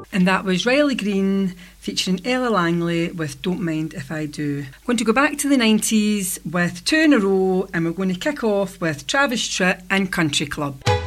And that was Riley Green featuring Ella Langley with Don't Mind If I Do. I'm going to go back to the 90s with two in a row, and we're going to kick off with Travis Tritt and Country Club.